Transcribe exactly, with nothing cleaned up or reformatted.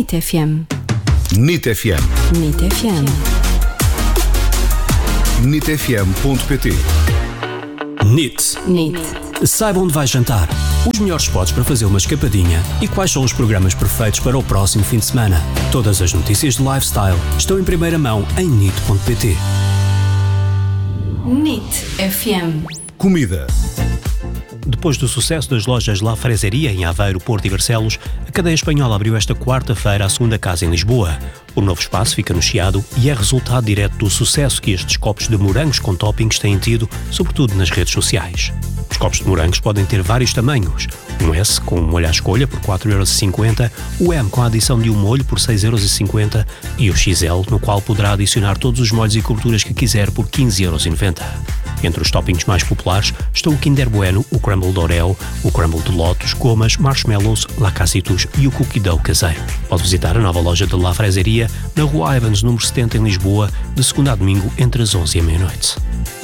NIT F M. NIT F M. NIT F M. NIT F M ponto P T. NIT. NIT. Saiba onde vai jantar, os melhores spots para fazer uma escapadinha e quais são os programas perfeitos para o próximo fim de semana. Todas as notícias de lifestyle estão em primeira mão em NIT ponto P T. NIT F M. Comida. Depois do sucesso das lojas La Freseria em Aveiro, Porto e Barcelos, a cadeia espanhola abriu esta quarta-feira a segunda casa em Lisboa. O novo espaço fica no Chiado e é resultado direto do sucesso que estes copos de morangos com toppings têm tido, sobretudo nas redes sociais. Os copos de morangos podem ter vários tamanhos. Um S com um molho à escolha por quatro euros e cinquenta, o M com a adição de um molho por seis euros e cinquenta e o X L, no qual poderá adicionar todos os molhos e coberturas que quiser por quinze euros e noventa. Entre os toppings mais populares estão o Kinder Bueno, o Crumble de Oreo, o Crumble de Lotus, gomas, marshmallows, lacasitus e o Cookie Dough caseiro. Pode visitar a nova loja de La Freseria na Rua Ivans, número setenta, em Lisboa, de segunda a domingo, entre as onze e a meia-noite.